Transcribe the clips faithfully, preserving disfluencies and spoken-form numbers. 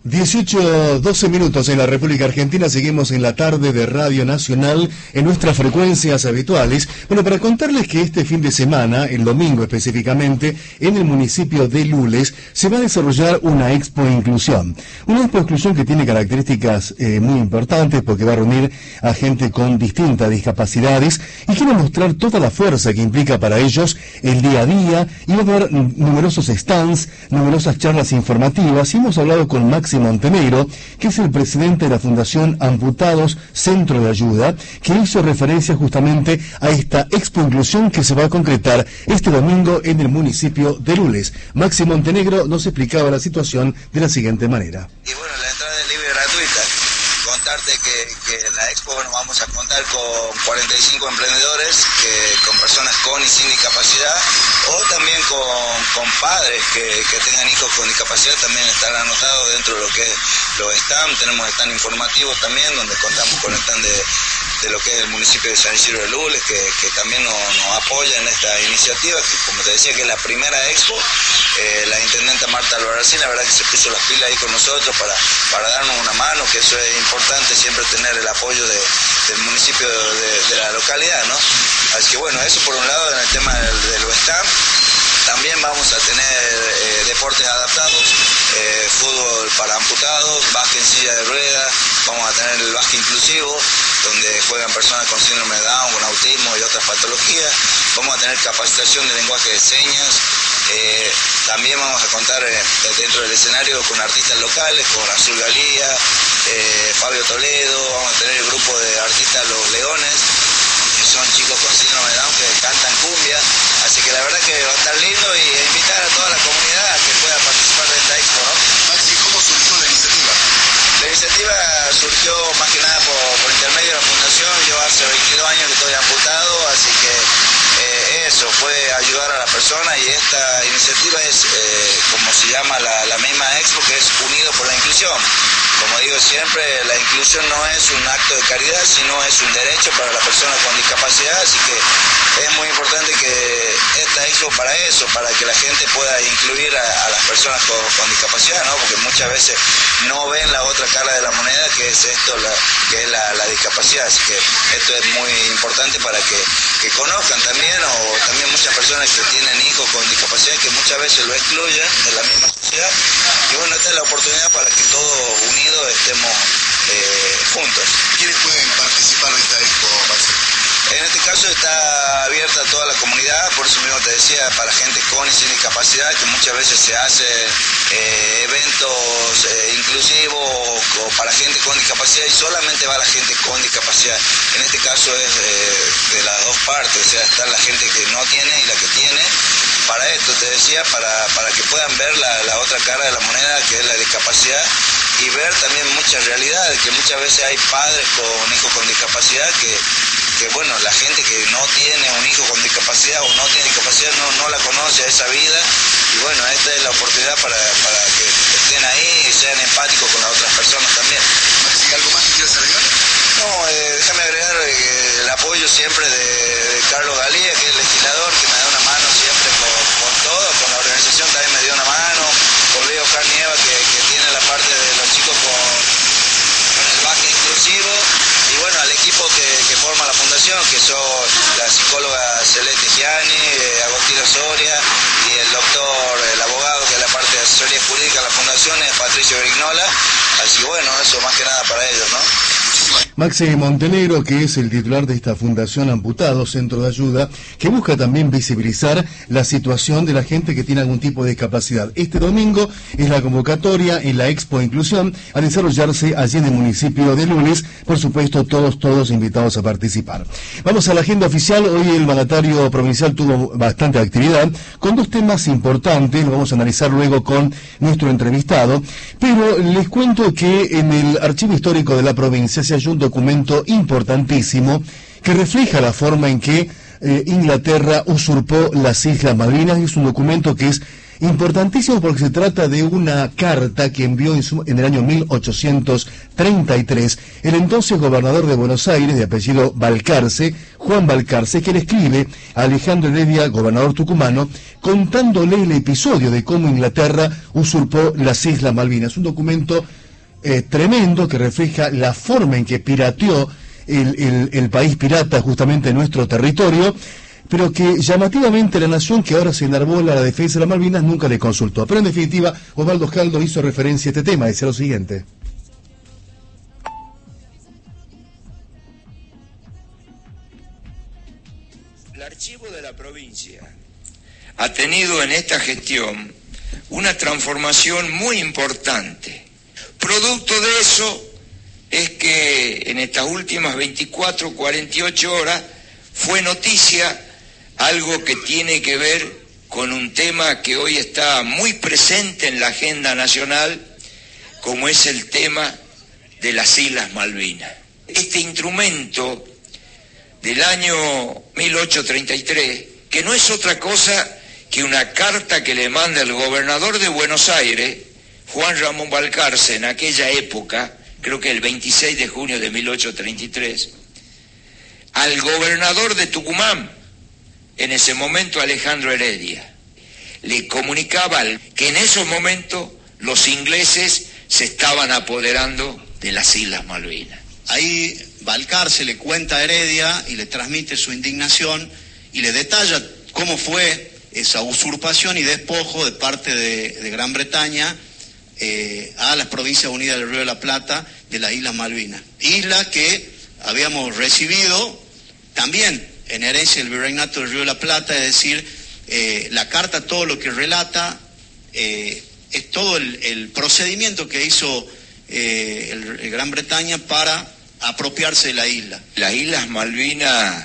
dieciocho, doce minutos en la República Argentina, seguimos en la tarde de Radio Nacional en nuestras frecuencias habituales. Bueno, para contarles que este fin de semana, el domingo específicamente, en el municipio de Lules, se va a desarrollar una Expo Inclusión. Una Expo Inclusión que tiene características eh, muy importantes porque va a reunir a gente con distintas discapacidades y quiere mostrar toda la fuerza que implica para ellos el día a día, y va a haber numerosos stands, numerosas charlas informativas, y hemos hablado con Maxi Montenegro, que es el presidente de la Fundación Amputados Centro de Ayuda, que hizo referencia justamente a esta Expo Inclusión que se va a concretar este domingo en el municipio de Lules. Maxi Montenegro nos explicaba la situación de la siguiente manera. Y bueno, la entrada es libre y gratuita. Contarte que, que en la Expo bueno, vamos a contar con cuarenta y cinco emprendedores, que, con personas con y sin discapacidad, o también con, con padres que, que tengan hijos con discapacidad, también estarán anotados dentro de lo que es los stand. Tenemos stand informativos también, donde contamos con el stand de, de lo que es el municipio de San Isidro de Lules, que, que también nos, nos apoya en esta iniciativa, que como te decía, que es la primera Expo. Eh, la intendenta Marta Albarracín, la verdad que se puso las pilas ahí con nosotros para, para darnos una mano, que eso es importante, siempre tener el apoyo de, del municipio de, de, de la localidad, ¿no? Así que bueno, eso por un lado en el tema del, del stand. También vamos a tener eh, deportes adaptados, eh, fútbol para amputados, básquet en silla de ruedas, vamos a tener el básquet inclusivo, donde juegan personas con síndrome de Down, con autismo y otras patologías. Vamos a tener capacitación de lenguaje de señas. Eh, también vamos a contar eh, dentro del escenario con artistas locales, con Azul Galía, eh, Fabio Toledo. Vamos a tener el grupo de artistas Los Leones, que son chicos con síndrome de Down que cantan cumbia. Así que la verdad que va a estar lindo, y invitar a toda la comunidad a que pueda participar de esta expo, ¿no? Maxi, ¿cómo surgió la iniciativa? La iniciativa surgió más que nada por, por intermedio de la fundación. Yo hace veintidós años que estoy amputado, así que eh, eso fue ayudar a la persona, y esta iniciativa es, eh, como se llama la, la misma expo, que es Unido por la Inclusión. Como digo siempre, la inclusión no es un acto de caridad, sino es un derecho para la persona con discapacidad, así que es muy importante que esta expo para eso, para que la gente pueda incluir a, a las personas con, con discapacidad, ¿no? Porque muchas veces no ven la otra cara de la moneda, que es esto, la, que es la, la discapacidad. Así que esto es muy importante para que, que conozcan también, o también muchas personas que tienen hijos con discapacidad, que muchas veces lo excluyen de la misma sociedad. Y bueno, esta es la oportunidad para que todos unidos estemos eh, juntos. ¿Quiénes pueden participar de esta expo, Maxi? En este caso está abierta a toda la comunidad, por eso mismo te decía, para gente con y sin discapacidad, que muchas veces se hacen eh, eventos eh, inclusivos o para gente con discapacidad, y solamente va la gente con discapacidad. En este caso es eh, de las dos partes, o sea, está la gente que no tiene y la que tiene. Para esto te decía, para, para que puedan ver la, la otra cara de la moneda, que es la discapacidad, y ver también muchas realidades, que muchas veces hay padres con hijos con discapacidad que, que bueno, la gente que no tiene un hijo con discapacidad o no tiene discapacidad no, no la conoce a esa vida, y bueno, esta es la oportunidad para, para que estén ahí y sean empáticos con las otras personas también. Maxi, ¿algo más que quieras agregar? No, eh, déjame agregar eh, el apoyo siempre de, de Carlos Galía, que es el legislador, que me da una mano siempre con, con todo, con la organización también me dio una mano, con Leo Carnieva, que, que tiene la parte de los chicos con, con el básquet inclusivo, y bueno, al equipo que, que forma la fundación, que son la psicóloga Celeste Gianni, eh, Agostina Soria, y el doctor, el abogado, que es la parte de asesoría jurídica de la fundación, es Patricio Grignola. Así que bueno, eso más que nada para ellos, ¿no? Maxi Montenegro, que es el titular de esta Fundación Amputados Centro de Ayuda, que busca también visibilizar la situación de la gente que tiene algún tipo de discapacidad. Este domingo es la convocatoria en la Expo Inclusión a desarrollarse allí en el municipio de Lules. Por supuesto, todos, todos invitados a participar. Vamos a la agenda oficial. Hoy el mandatario provincial tuvo bastante actividad con dos temas importantes. Lo vamos a analizar luego con nuestro entrevistado. Pero les cuento que en el archivo histórico de la provincia se halló un documento importantísimo que refleja la forma en que eh, Inglaterra usurpó las Islas Malvinas. Es un documento que es Importantísimo porque se trata de una carta que envió en, su, en el año mil ochocientos treinta y tres el entonces gobernador de Buenos Aires, de apellido Balcarce, Juan Balcarce, que le escribe a Alejandro Heredia, gobernador tucumano, contándole el episodio de cómo Inglaterra usurpó las Islas Malvinas. Un documento eh, tremendo que refleja la forma en que pirateó el, el, el país pirata justamente en nuestro territorio, pero que llamativamente la nación que ahora se enarbola a la defensa de las Malvinas nunca le consultó. Pero en definitiva, Osvaldo Scaldo hizo referencia a este tema, decía lo siguiente. El archivo de la provincia ha tenido en esta gestión una transformación muy importante. Producto de eso es que en estas últimas veinticuatro, cuarenta y ocho horas fue noticia algo que tiene que ver con un tema que hoy está muy presente en la agenda nacional, como es el tema de las Islas Malvinas. Este instrumento del año mil ochocientos treinta y tres, que no es otra cosa que una carta que le manda el gobernador de Buenos Aires, Juan Ramón Balcarce, en aquella época, creo que el veintiséis de junio de mil ochocientos treinta y tres, al gobernador de Tucumán, en ese momento Alejandro Heredia, le comunicaba que en esos momentos los ingleses se estaban apoderando de las Islas Malvinas. Ahí Balcarce le cuenta a Heredia y le transmite su indignación y le detalla cómo fue esa usurpación y despojo de parte de, de Gran Bretaña eh, a las Provincias Unidas del Río de la Plata de las Islas Malvinas. Isla que habíamos recibido también en herencia del Virreinato del Río de la Plata, es decir, eh, la carta, todo lo que relata, eh, es todo el, el procedimiento que hizo eh, el, el Gran Bretaña para apropiarse de la isla. Las Islas Malvinas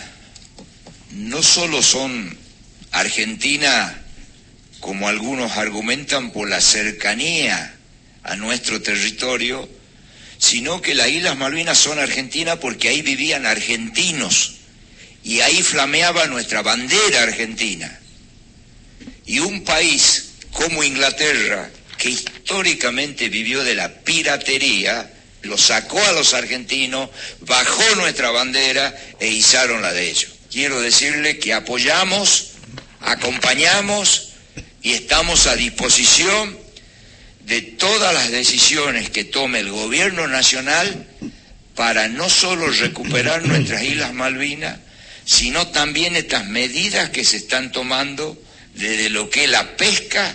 no solo son Argentina, como algunos argumentan, por la cercanía a nuestro territorio, sino que las Islas Malvinas son Argentina porque ahí vivían argentinos, y ahí flameaba nuestra bandera argentina. Y un país como Inglaterra, que históricamente vivió de la piratería, lo sacó a los argentinos, bajó nuestra bandera e izaron la de ellos. Quiero decirle que apoyamos, acompañamos y estamos a disposición de todas las decisiones que tome el gobierno nacional para no solo recuperar nuestras Islas Malvinas, sino también estas medidas que se están tomando desde lo que es la pesca,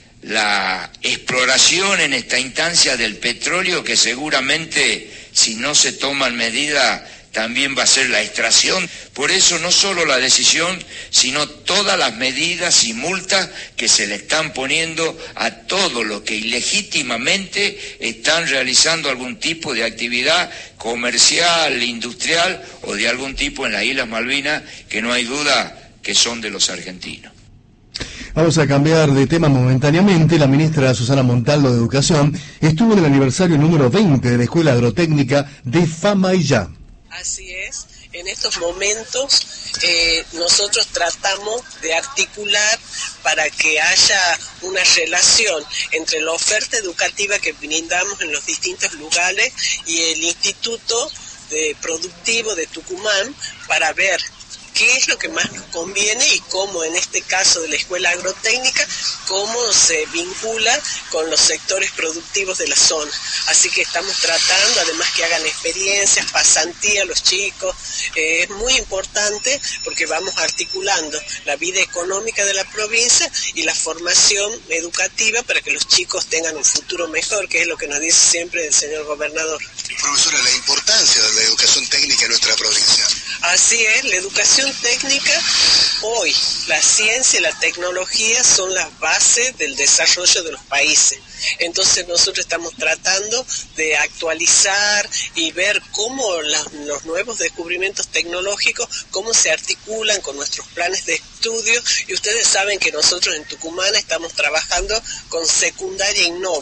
la exploración en esta instancia del petróleo, que seguramente si no se toman medidas también va a ser la extracción. Por eso no solo la decisión, sino todas las medidas y multas que se le están poniendo a todos los que ilegítimamente están realizando algún tipo de actividad comercial, industrial o de algún tipo en las Islas Malvinas, que no hay duda que son de los argentinos. Vamos a cambiar de tema momentáneamente. La ministra Susana Montalvo de Educación estuvo en el aniversario número veinte de la Escuela Agrotécnica de Famaillá. Así es, en estos momentos eh, nosotros tratamos de articular para que haya una relación entre la oferta educativa que brindamos en los distintos lugares y el Instituto de Productivo de Tucumán, para ver qué es lo que más nos conviene y cómo, en este caso de la Escuela Agrotécnica, cómo se vincula con los sectores productivos de la zona. Así que estamos tratando, además, que hagan experiencias, pasantías los chicos. Eh, es muy importante porque vamos articulando la vida económica de la provincia y la formación educativa para que los chicos tengan un futuro mejor, que es lo que nos dice siempre el señor gobernador. Profesora, la importancia de la educación técnica en nuestra provincia. Así es, la educación técnica, hoy la ciencia y la tecnología son las bases del desarrollo de los países. Entonces nosotros estamos tratando de actualizar y ver cómo la, los nuevos descubrimientos tecnológicos, cómo se articulan con nuestros planes de estudio. Y ustedes saben que nosotros en Tucumán estamos trabajando con Secundaria Innova,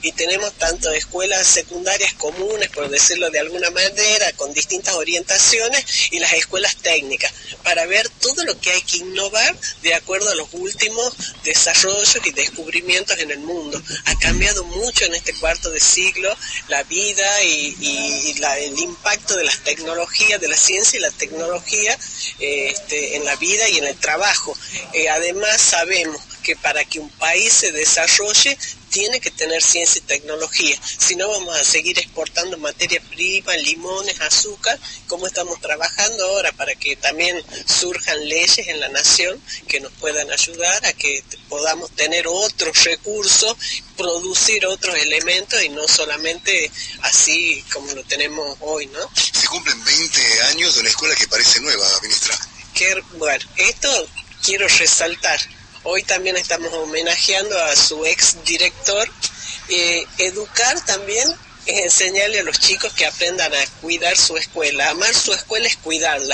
y tenemos tanto escuelas secundarias comunes, por decirlo de alguna manera, con distintas orientaciones, y las escuelas técnicas, para ver todo lo que hay que innovar de acuerdo a los últimos desarrollos y descubrimientos en el mundo. Ha cambiado mucho en este cuarto de siglo la vida y, y, y la, el impacto de las tecnologías, de la ciencia y la tecnología eh, este, en la vida y en el trabajo. Eh, además sabemos que para que un país se desarrolle tiene que tener ciencia y tecnología, si no vamos a seguir exportando materia prima, limones, azúcar, como estamos trabajando ahora para que también surjan leyes en la nación que nos puedan ayudar a que podamos tener otros recursos, producir otros elementos y no solamente así como lo tenemos hoy, ¿no? Se cumplen veinte años de una escuela que parece nueva, ministra. Que, bueno, esto quiero resaltar. Hoy también estamos homenajeando a su ex director. Eh, educar también es enseñarle a los chicos que aprendan a cuidar su escuela. Amar su escuela es cuidarla.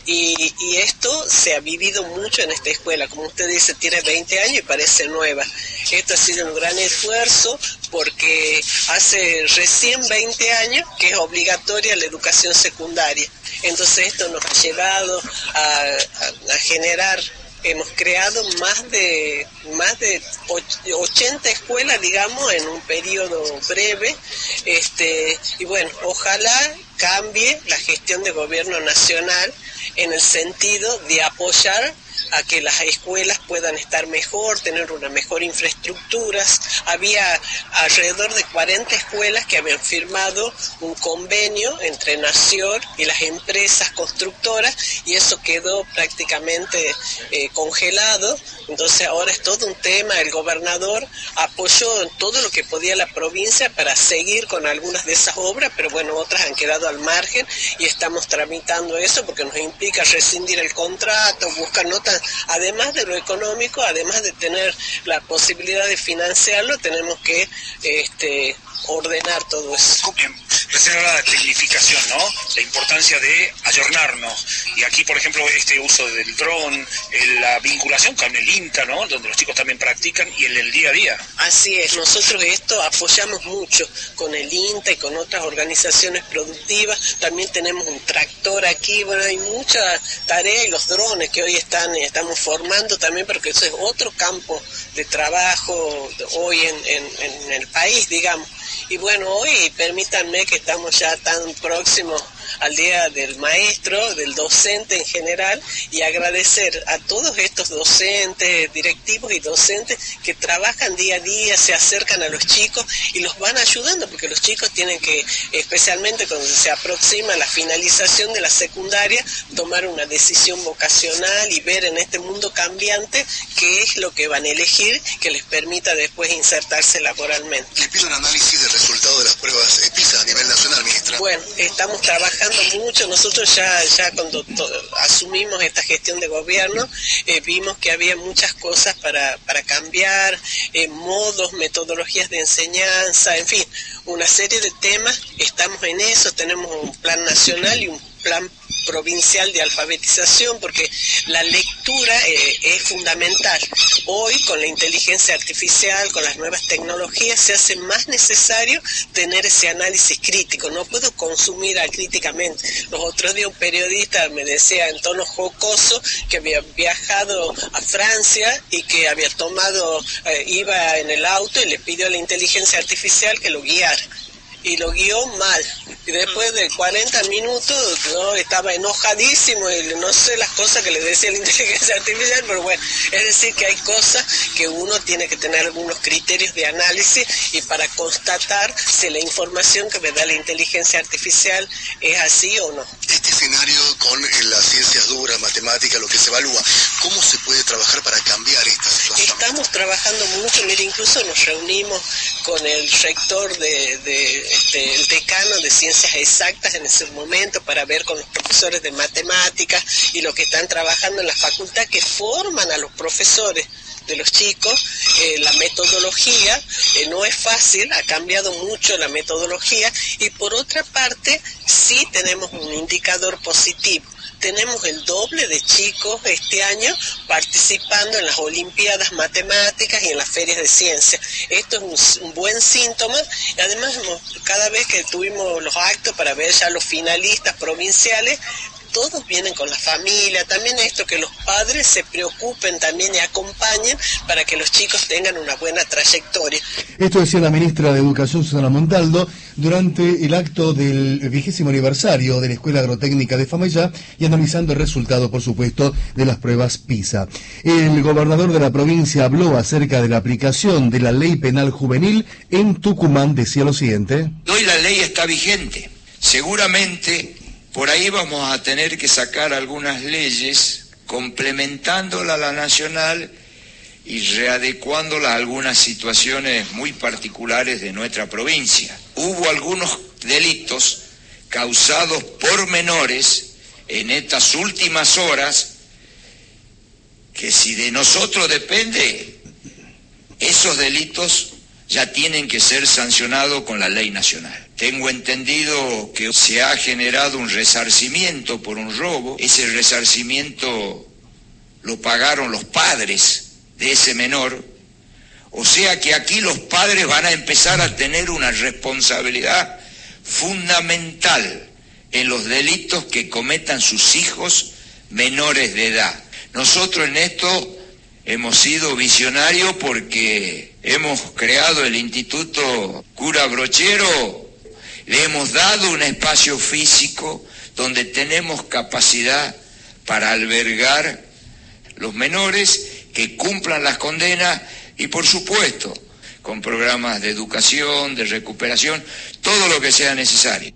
Y, y esto se ha vivido mucho en esta escuela. Como usted dice, tiene veinte años y parece nueva. Esto ha sido un gran esfuerzo porque hace recién veinte años que es obligatoria la educación secundaria. Entonces esto nos ha llevado a, a, a generar... Hemos creado más de más de ochenta escuelas, digamos, en un periodo breve, este y bueno, ojalá cambie la gestión de gobierno nacional en el sentido de apoyar a que las escuelas puedan estar mejor, tener una mejor infraestructura. Había alrededor de cuarenta escuelas que habían firmado un convenio entre Nación y las empresas constructoras y eso quedó prácticamente eh, congelado. Entonces ahora es todo un tema. El gobernador apoyó en todo lo que podía la provincia para seguir con algunas de esas obras, pero bueno, otras han quedado al margen y estamos tramitando eso porque nos implica rescindir el contrato, buscar notas. Además de lo económico, además de tener la posibilidad de financiarlo, tenemos que este, ordenar todo eso. Bien, recién hablaba de tecnificación, ¿no? La importancia de ayornarnos. Y aquí, por ejemplo, este uso del dron, la vinculación con el INTA, ¿no? Donde los chicos también practican y en el día a día. Así es, nosotros esto apoyamos mucho con el INTA y con otras organizaciones productivas. También tenemos un tractor aquí, bueno, hay mucha tarea y los drones que hoy están, estamos formando también, porque eso es otro campo de trabajo hoy en, en, en el país, digamos. Y bueno, hoy permítanme que estamos ya tan próximos al Día del Maestro, del docente en general, y agradecer a todos estos docentes, directivos y docentes que trabajan día a día, se acercan a los chicos y los van ayudando, porque los chicos tienen que, especialmente cuando se aproxima la finalización de la secundaria, tomar una decisión vocacional y ver en este mundo cambiante qué es lo que van a elegir que les permita después insertarse laboralmente. Le pido un análisis del resultado de las pruebas PISA a nivel nacional, ministra. Bueno, estamos trabajando mucho. Nosotros ya ya cuando to- asumimos esta gestión de gobierno, eh, vimos que había muchas cosas para, para cambiar, eh, modos, metodologías de enseñanza, en fin, una serie de temas. Estamos en eso, tenemos un plan nacional y un plan provincial de alfabetización, porque la lectura eh, es fundamental. Hoy, con la inteligencia artificial, con las nuevas tecnologías, se hace más necesario tener ese análisis crítico. No puedo consumir acríticamente. Los otros días un periodista me decía en tono jocoso que había viajado a Francia y que había tomado, eh, iba en el auto y le pidió a la inteligencia artificial que lo guiara. Y lo guió mal. Y después de cuarenta minutos, ¿no? Estaba enojadísimo y no sé las cosas que le decía la inteligencia artificial, pero bueno, es decir que hay cosas que uno tiene que tener algunos criterios de análisis y para constatar si la información que me da la inteligencia artificial es así o no. Este escenario con eh, las ciencias duras, matemáticas, lo que se evalúa, ¿cómo se puede trabajar para cambiar esta situación? Estamos trabajando mucho, mire, incluso nos reunimos con el rector de, de este, el decano de ciencias exactas en ese momento para ver con los profesores de matemáticas y los que están trabajando en la facultad que forman a los profesores de los chicos. Eh, la metodología eh, no es fácil, ha cambiado mucho la metodología y por otra parte sí tenemos un indicador positivo. tenemos el doble de chicos este año participando en las Olimpiadas Matemáticas y en las ferias de ciencia. Esto es un, un buen síntoma. Además, cada vez que tuvimos los actos para ver ya los finalistas provinciales, todos vienen con la familia. También esto, que los padres se preocupen también y acompañen para que los chicos tengan una buena trayectoria. Esto decía la ministra de Educación, Susana Montaldo, durante el acto del vigésimo aniversario de la Escuela Agrotécnica de Famaillá y analizando el resultado, por supuesto, de las pruebas PISA. El gobernador de la provincia habló acerca de la aplicación de la ley penal juvenil en Tucumán. Decía lo siguiente: hoy la ley está vigente. Seguramente por ahí vamos a tener que sacar algunas leyes complementándola a la nacional y readecuándola a algunas situaciones muy particulares de nuestra provincia. Hubo algunos delitos causados por menores en estas últimas horas que, si de nosotros depende, esos delitos ya tienen que ser sancionados con la ley nacional. Tengo entendido que se ha generado un resarcimiento por un robo. Ese resarcimiento lo pagaron los padres de ese menor. O sea que aquí los padres van a empezar a tener una responsabilidad fundamental en los delitos que cometan sus hijos menores de edad. Nosotros en esto hemos sido visionarios porque hemos creado el Instituto Cura Brochero. Le hemos dado un espacio físico donde tenemos capacidad para albergar los menores que cumplan las condenas y, por supuesto, con programas de educación, de recuperación, todo lo que sea necesario.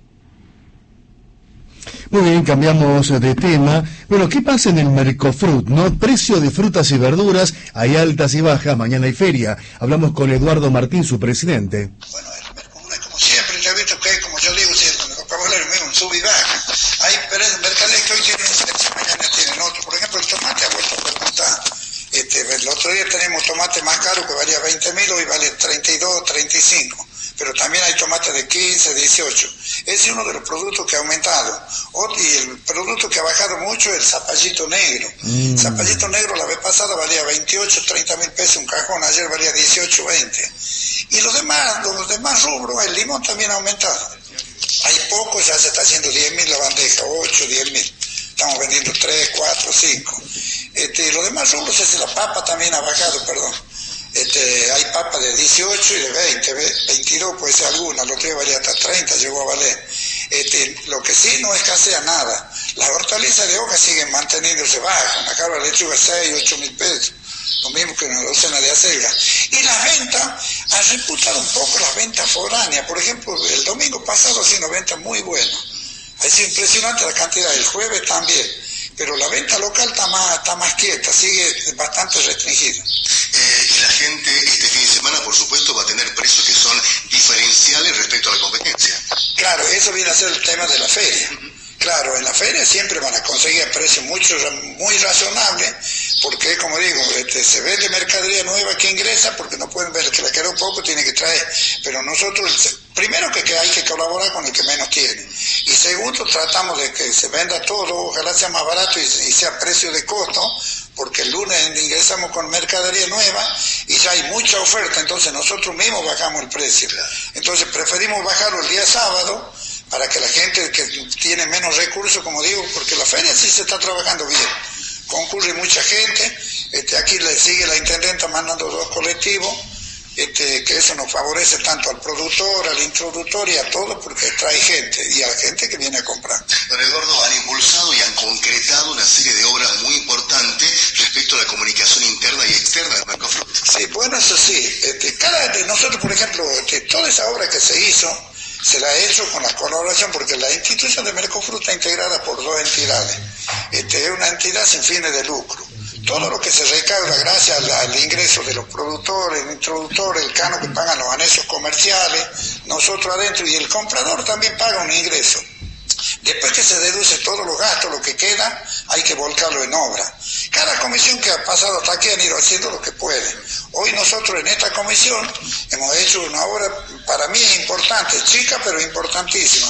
Muy bien, cambiamos de tema. Bueno, ¿qué pasa en el Mercofrut, no? Precio de frutas y verduras, hay altas y bajas, mañana hay feria. Hablamos con Eduardo Martín, su presidente. Bueno, el Mercofrut es como siempre, ya he visto que es como yo digo siempre, los caballeros mismos, un sub y baja. Hay mercaderes que hoy tienen precio, mañana tienen otro. Por ejemplo, el tomate ha vuelto a repuntar. Este, el otro día tenemos tomate más caro que valía veinte mil, hoy vale treinta y dos, treinta y cinco. Pero también hay tomate de quince, dieciocho. Ese es uno de los productos que ha aumentado. Y el producto que ha bajado mucho es el zapallito negro. Mm. El zapallito negro la vez pasada valía veintiocho, treinta mil pesos un cajón, ayer valía dieciocho, veinte. Y los demás, los demás rubros, el limón también ha aumentado. Hay poco, ya se está haciendo diez mil la bandeja, ocho, diez mil. Estamos vendiendo tres, cuatro, cinco. Este, los demás rubros, es la papa también ha bajado, perdón. Este, hay papa de dieciocho y de veinte, veintidós puede ser alguna, el otro día valía hasta treinta, llegó a valer. Este, lo que sí no escasea nada. Las hortalizas de hoja siguen manteniéndose bajas, una cabra de lechuga seis, ocho mil pesos, lo mismo que una docena de acelga. Y las ventas, han reputado un poco las ventas foráneas. Por ejemplo, el domingo pasado ha sido una venta muy buena. Ha sido impresionante la cantidad, el jueves también. Pero la venta local está más, está más quieta, sigue bastante restringida. Eh, y la gente este fin de semana, por supuesto, va a tener precios que son diferenciales respecto a la competencia. Claro, eso viene a ser el tema de la feria. Uh-huh. Claro, en la feria siempre van a conseguir a precios mucho, muy razonables, porque, como digo, este, se vende mercadería nueva que ingresa, porque no pueden ver que le queda un poco, tiene que traer. Pero nosotros, primero que, que hay que colaborar con el que menos tiene. Y segundo, tratamos de que se venda todo, ojalá sea más barato y, y sea precio de costo, porque el lunes ingresamos con mercadería nueva y ya hay mucha oferta, entonces nosotros mismos bajamos el precio. Entonces preferimos bajarlo el día sábado, para que la gente que tiene menos recursos, como digo, porque la feria sí se está trabajando bien, concurre mucha gente, este, aquí le sigue la intendenta mandando dos colectivos, este, que eso nos favorece tanto al productor, al introductor y a todo, porque trae gente, y a la gente que viene a comprar. Don Eduardo, han impulsado y han concretado una serie de obras muy importantes respecto a la comunicación interna y externa del Mercofrut. Sí, bueno, eso sí, este, cada de nosotros, por ejemplo, este, toda esa obra que se hizo, se la ha hecho con la colaboración, porque la institución de Mercofrut está integrada por dos entidades. Este, es una entidad sin fines de lucro. Todo lo que se recauda gracias al, al ingreso de los productores, el introductor, el cano que pagan los anexos comerciales, nosotros adentro, y el comprador también paga un ingreso. Después que se deduce todos los gastos, lo que queda, hay que volcarlo en obra. Cada comisión que ha pasado hasta aquí han ido haciendo lo que pueden. Hoy nosotros en esta comisión hemos hecho una obra, para mí importante, chica pero importantísima,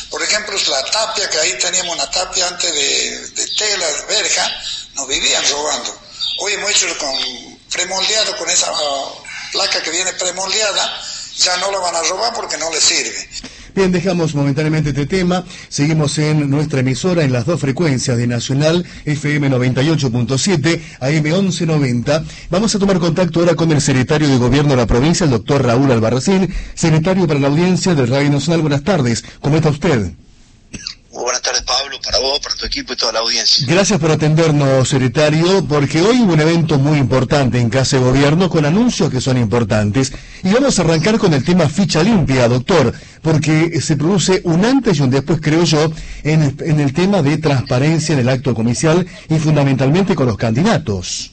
Por ejemplo, la tapia, que ahí teníamos una tapia antes de, de tela, de verja, nos vivían robando. Hoy hemos hecho con premoldeado, con esa uh, placa que viene premoldeada, ya no la van a robar porque no le sirve. Bien, dejamos momentáneamente este tema, seguimos en nuestra emisora en las dos frecuencias de Nacional F M noventa y ocho punto siete, A M once noventa. Vamos a tomar contacto ahora con el secretario de Gobierno de la provincia, el doctor Raúl Albarracín, secretario para la audiencia del Radio Nacional. Buenas tardes, ¿cómo está usted? Muy buenas tardes, Pablo, para vos, para tu equipo y toda la audiencia. Gracias por atendernos, secretario, porque hoy hubo un evento muy importante en Casa de Gobierno con anuncios que son importantes. Y vamos a arrancar con el tema ficha limpia, doctor, porque se produce un antes y un después, creo yo, en el, en el tema de transparencia en el acto comicial y fundamentalmente con los candidatos.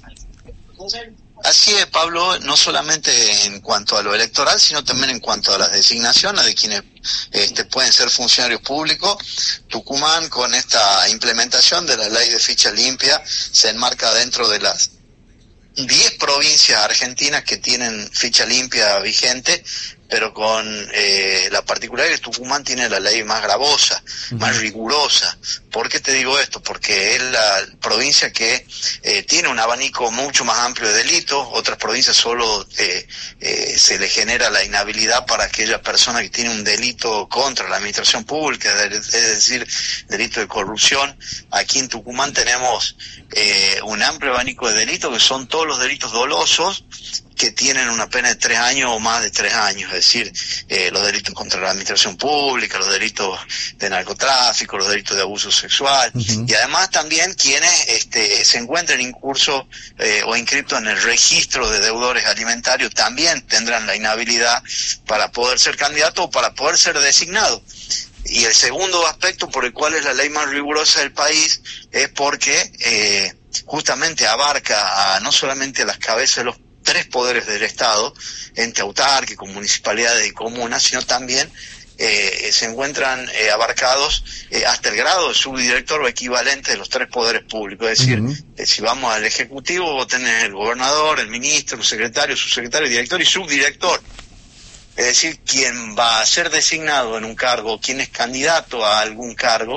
Así es, Pablo, no solamente en cuanto a lo electoral, sino también en cuanto a las designaciones de quienes este, pueden ser funcionarios públicos. Tucumán, con esta implementación de la ley de ficha limpia, se enmarca dentro de las diez provincias argentinas que tienen ficha limpia vigente, pero con eh, la particularidad que Tucumán tiene la ley más gravosa, uh-huh. más rigurosa. ¿Por qué te digo esto? Porque es la provincia que eh, tiene un abanico mucho más amplio de delitos. Otras provincias solo eh, eh, se le genera la inhabilidad para aquella persona que tiene un delito contra la administración pública, es decir, delito de corrupción. Aquí en Tucumán tenemos eh, un amplio abanico de delitos que son todos los delitos dolosos que tienen una pena de tres años o más de tres años, es decir, eh, los delitos contra la administración pública, los delitos de narcotráfico, los delitos de abuso sexual, uh-huh. y además también quienes este, se encuentren incursos eh, o inscritos en el registro de deudores alimentarios también tendrán la inhabilidad para poder ser candidato o para poder ser designado. Y el segundo aspecto por el cual es la ley más rigurosa del país es porque eh, justamente abarca a no solamente a las cabezas de los tres poderes del Estado, ente autárquico, municipalidades y comunas, sino también eh, se encuentran eh, abarcados eh, hasta el grado de subdirector o equivalente de los tres poderes públicos. Es decir, uh-huh. eh, si vamos al Ejecutivo, vos tenés el gobernador, el ministro, el secretario, subsecretario, director y subdirector. Es decir, quien va a ser designado en un cargo, quien es candidato a algún cargo,